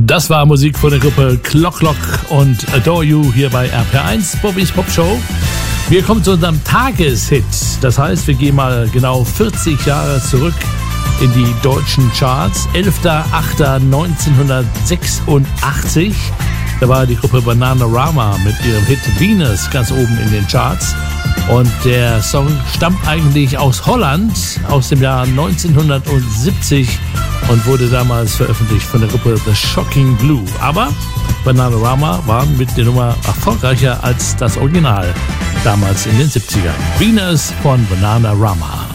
Das war Musik von der Gruppe Clock Clock und Adore You hier bei RPR1, Bobbys Pop Show. Wir kommen zu unserem Tageshit. Das heißt, wir gehen mal genau 40 Jahre zurück in die deutschen Charts. 11.08.1986. Da war die Gruppe Bananarama mit ihrem Hit Venus ganz oben in den Charts. Und der Song stammt eigentlich aus Holland, aus dem Jahr 1970 und wurde damals veröffentlicht von der Gruppe The Shocking Blue. Aber Bananarama waren mit der Nummer erfolgreicher als das Original damals in den 70ern. Venus von Bananarama.